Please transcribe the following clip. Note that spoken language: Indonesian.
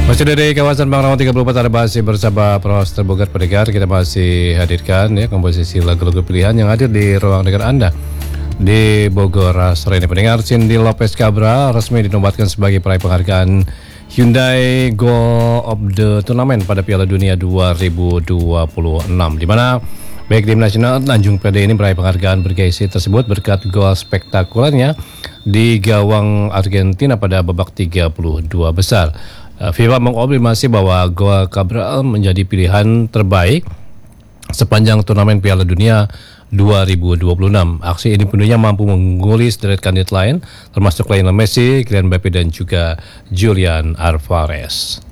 Masih dari kawasan Bang Rawan 34 ada masih bersama Pros Terbugar Pendengar. Kita masih hadirkan ya komposisi lagu-lagu pilihan yang hadir di ruang dengar Anda di Bogor sore ini. Pendengar, Cindy Lopez Cabral resmi dinobatkan sebagai peraih penghargaan Hyundai Goal of the Tournament pada Piala Dunia 2026, di mana baik tim nasional Tanjung PD ini meraih penghargaan bergengsi tersebut berkat gol spektakulernya di gawang Argentina pada babak 32 besar. FIFA mengonfirmasi bahwa gol Cabral menjadi pilihan terbaik sepanjang turnamen Piala Dunia 2026. Aksi ini penuhnya mampu menggulis deret kandidat lain termasuk Lionel Messi, Kylian Mbappe dan juga Julian Alvarez.